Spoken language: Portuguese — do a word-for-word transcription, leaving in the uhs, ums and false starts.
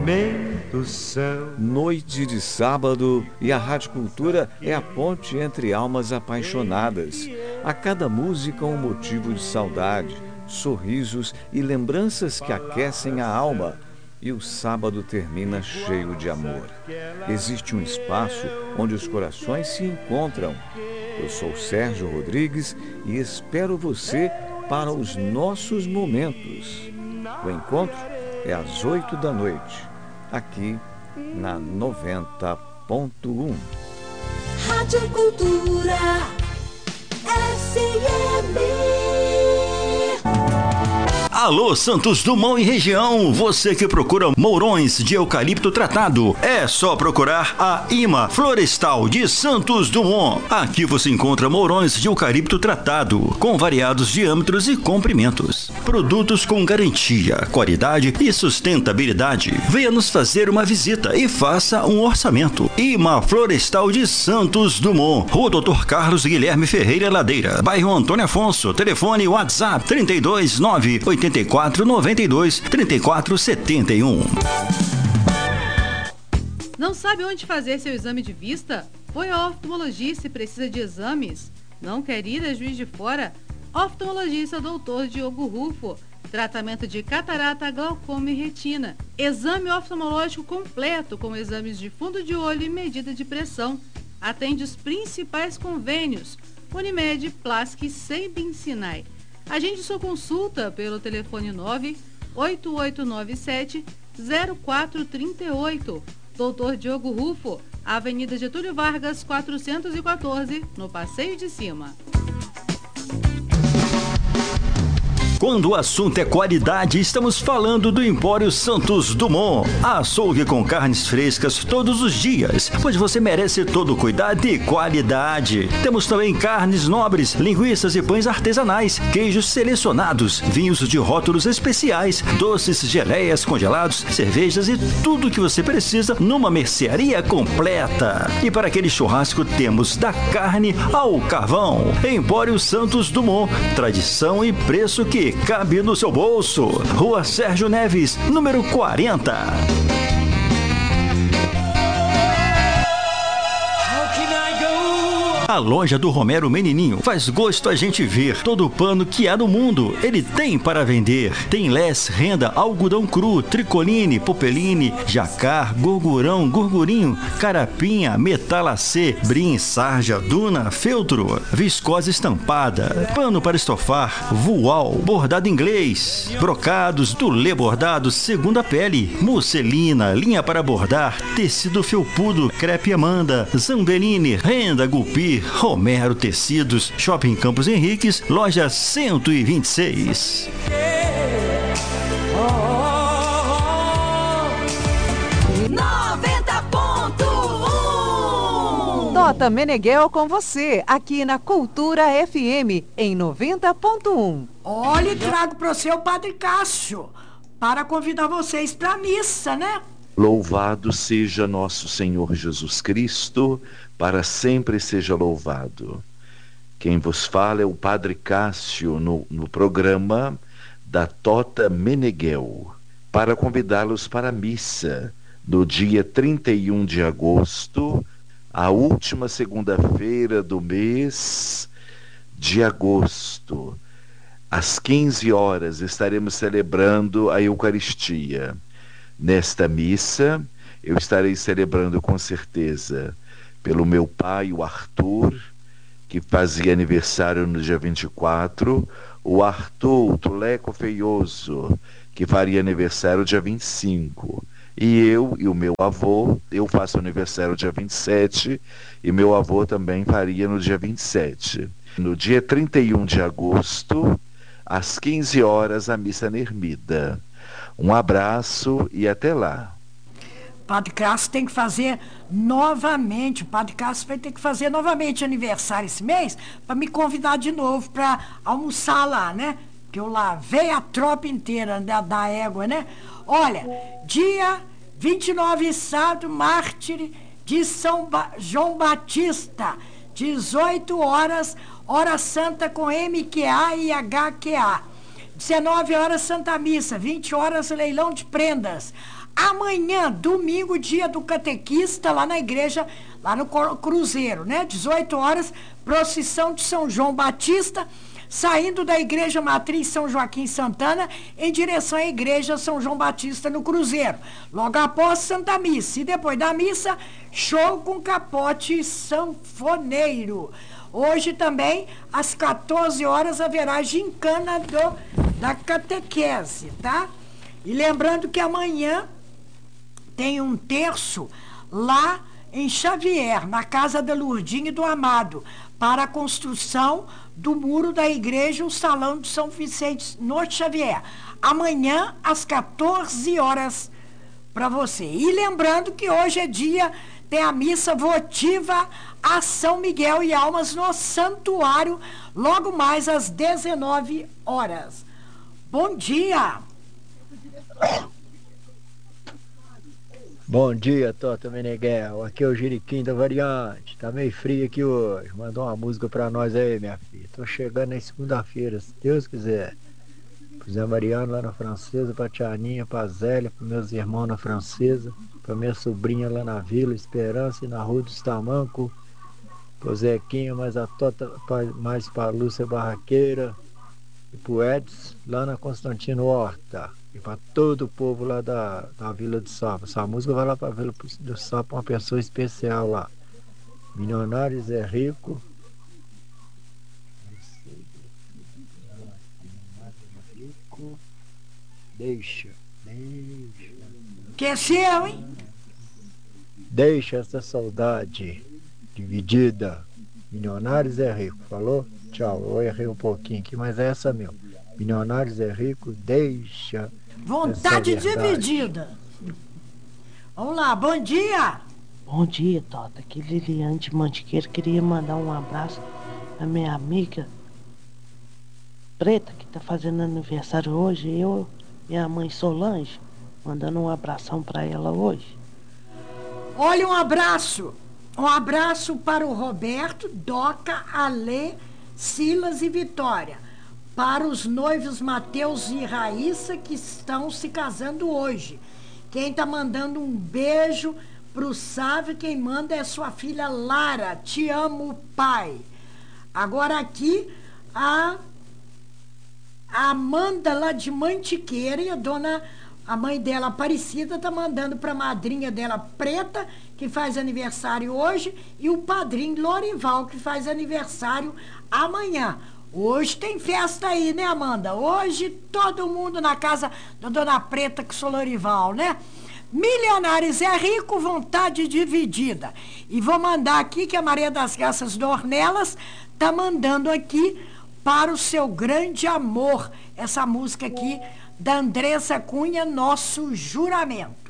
do céu. Noite de sábado e a Rádio Cultura é a ponte entre almas apaixonadas. A cada música um motivo de saudade, sorrisos e lembranças que aquecem a alma. E o sábado termina cheio de amor. Existe um espaço onde os corações se encontram. Eu sou Sérgio Rodrigues e espero você para os nossos momentos. O encontro é às oito da noite, aqui na noventa ponto um. Rádio Cultura F M. Alô, Santos Dumont e região, você que procura mourões de eucalipto tratado, é só procurar a IMA Florestal de Santos Dumont. Aqui você encontra mourões de eucalipto tratado, com variados diâmetros e comprimentos. Produtos com garantia, qualidade e sustentabilidade. Venha nos fazer uma visita e faça um orçamento. IMA Florestal de Santos Dumont, Rua doutor Carlos Guilherme Ferreira Ladeira, bairro Antônio Afonso, telefone WhatsApp trinta e dois, nove oitenta e quatro, noventa e dois, trinta e quatro, setenta e um. Não sabe onde fazer seu exame de vista? Foi ao oftalmologista e precisa de exames? Não quer ir a Juiz de Fora? Oftalmologista doutor Diogo Rufo. Tratamento de catarata, glaucoma e retina. Exame oftalmológico completo com exames de fundo de olho e medida de pressão. Atende os principais convênios: Unimed, Plasc e Sembin Sinai. Agende sua consulta pelo telefone nove oito oito nove sete, zero quatro três oito. doutor Diogo Rufo, Avenida Getúlio Vargas, quatrocentos e quatorze, no Passeio de Cima. Quando o assunto é qualidade, estamos falando do Empório Santos Dumont. Açougue com carnes frescas todos os dias, pois você merece todo o cuidado e qualidade. Temos também carnes nobres, linguiças e pães artesanais, queijos selecionados, vinhos de rótulos especiais, doces, geleias, congelados, cervejas e tudo o que você precisa numa mercearia completa. E para aquele churrasco temos da carne ao carvão. Empório Santos Dumont, tradição e preço que cabe no seu bolso. Rua Sérgio Neves, número quarenta. A loja do Romero Menininho faz gosto a gente ver. Todo o pano que há no mundo, ele tem para vender. Tem lés, renda, algodão cru, tricoline, popeline, jacar, gorgurão, gorgurinho, carapinha, metalacê, brim, sarja, duna, feltro, viscose estampada, pano para estofar, voal, bordado inglês, brocados, dulê bordado, segunda pele, musselina, linha para bordar, tecido felpudo, crepe amanda, zambeline, renda, gupir, Romero Tecidos, Shopping Campos Henriques, loja cento e vinte e seis. noventa ponto um. Tota Meneghel com você, aqui na Cultura F M, em noventa ponto um. Olha, trago para você o Padre Cássio, para convidar vocês para a missa, né? Louvado seja nosso Senhor Jesus Cristo, para sempre seja louvado. Quem vos fala é o Padre Cássio no, no programa da Tota Meneghel, para convidá-los para a missa no dia trinta e um de agosto, a última segunda-feira do mês de agosto. Às quinze horas estaremos celebrando a Eucaristia. Nesta missa, eu estarei celebrando com certeza pelo meu pai, o Arthur, que fazia aniversário no dia vinte e quatro, o Arthur, o Tuleco Feioso, que faria aniversário dia vinte e cinco, e eu e o meu avô, eu faço aniversário dia vinte e sete, e meu avô também faria no dia vinte e sete. No dia trinta e um de agosto, às quinze horas, a missa na ermida. Um abraço e até lá. Padre Cássio tem que fazer novamente, o Padre Cássio vai ter que fazer novamente aniversário esse mês, para me convidar de novo para almoçar lá, né? Que eu lavei a tropa inteira da, da égua, né? Olha, dia vinte e nove, sábado, mártir de São ba- João Batista, dezoito horas, hora santa com M Q A e H Q A. dezenove horas, Santa Missa, vinte horas, leilão de prendas. Amanhã, domingo, dia do catequista, lá na igreja, lá no Cruzeiro, né? dezoito horas, procissão de São João Batista, saindo da igreja matriz São Joaquim Santana, em direção à igreja São João Batista no Cruzeiro. Logo após Santa Missa. E depois da missa, show com capote sanfoneiro. Hoje também, às quatorze horas, haverá gincana do, da catequese, tá? E lembrando que amanhã tem um terço lá em Xavier, na casa da Lourdinha e do Amado, para a construção do muro da igreja, o Salão de São Vicente, no Xavier. Amanhã, às quatorze horas, para você. E lembrando que hoje é dia, tem a missa votiva a São Miguel e Almas no santuário, logo mais às dezenove horas. Bom dia! Bom dia, Tota Meneghel. Aqui é o Jiriquim da Variante. Tá meio frio aqui hoje. Mandou uma música pra nós aí, minha filha. Tô chegando aí segunda-feira, se Deus quiser. Pro Zé Mariano lá na Francesa, pra Tia Aninha, pra Zélia, pros meus irmãos na Francesa, pra minha sobrinha lá na Vila Esperança e na Rua dos Tamancos, pro Zequinha, mais a Tota, mais pra Lúcia Barraqueira e pro Edson, lá na Constantino Horta. E para todo o povo lá da, da Vila do Sapo. Essa música vai lá para a Vila do Sapo, uma pessoa especial lá. Milionários é rico. Deixa, deixa. Esqueceu, hein? Deixa essa saudade dividida. Milionários é rico. Falou? Tchau. Eu errei um pouquinho aqui, mas é essa mesmo. Milionários é rico, deixa. Vontade dividida. Vamos lá, bom dia. Bom dia, Tota. Aqui Liliane de Mantiqueira. Queria mandar um abraço à minha amiga Preta, que tá fazendo aniversário hoje. Eu e a mãe Solange, mandando um abração para ela hoje. Olha, um abraço. Um abraço para o Roberto, Doca, Alê, Silas e Vitória. Para os noivos Mateus e Raíssa, que estão se casando hoje. Quem está mandando um beijo para o Sávio, quem manda é sua filha Lara. Te amo, pai. Agora aqui, a, a Amanda lá de Mantiqueira, e a dona, a mãe dela, Aparecida, está mandando para a madrinha dela, Preta, que faz aniversário hoje, e o padrinho Lorival, que faz aniversário amanhã. Hoje tem festa aí, né, Amanda? Hoje todo mundo na casa da Dona Preta com o Lorival, né? Milionários é rico, vontade dividida. E vou mandar aqui que a Maria das Graças Dornelas tá mandando aqui para o seu grande amor. Essa música aqui da Andressa Cunha, Nosso Juramento.